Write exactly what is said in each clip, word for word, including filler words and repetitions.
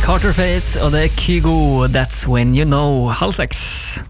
Carter Fate og det er Kygo, That's When You Know, halv seks.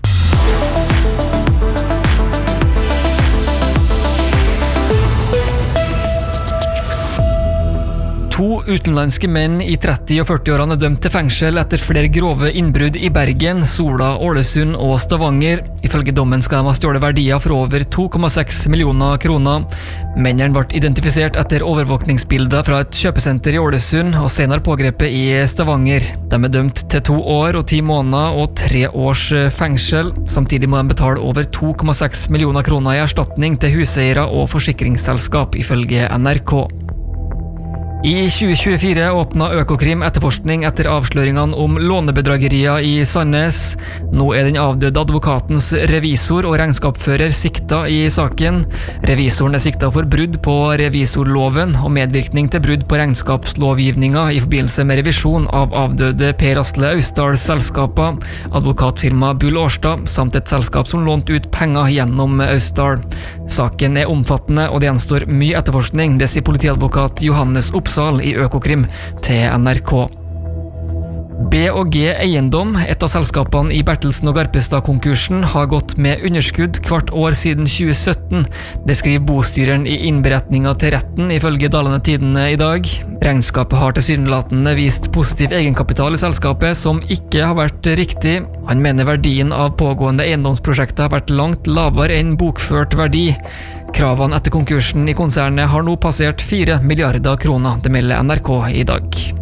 To utenlandske menn i tretti- og førti-årene er dømt til fengsel etter flere grove innbrudd i Bergen, Sola, Ålesund og Stavanger. Ifølge dommen skal de ha stjålet verdier for over to komma seks millioner kroner. Mennene ble identifisert etter overvåkningsbilder fra et kjøpesenter i Ålesund og senere pågrepet i Stavanger. De er dømt til to år og ti måneder og tre års fengsel. Samtidig må de betale over to komma seks millioner kroner i erstatning til huseiere og forsikringsselskap, ifølge N R K. I tjue tjuefire åpnet Økokrim etterforskning etter avsløringene om lånebedragerier i Sandnes. Nå er den avdøde advokatens revisor og regnskapsfører sikta i saken. Revisoren er sikta for brudd på revisorloven og medvirkning til brudd på regnskapslovgivninga i forbindelse med revisjon av avdøde Per Asle Austdals selskaper, advokatfirma Bull Årstad, samt et selskap som lånte ut penger gjennom Austdal. Saken er omfattende, og det gjenstår mye etterforskning, det sier politiadvokat Johannes Oppsal i Økokrim til N R K. B og G Eiendom, et av selskapene i Bertelsen og Garpestad-konkursen, har gått med underskudd hvert år siden tjue sytten. Det skriver bostyreren i innberetninga til retten, ifølge Dalane Tidende i dag. Regnskapet har tilsynelatende vist positiv egenkapital i selskapet, som ikke har vært riktig. Han mener verdien av pågående eiendomsprosjekter har vært langt lavere enn bokført verdi. Kravene etter konkursen i konsernet har nå passert fire milliarder kroner, det melder N R K i dag.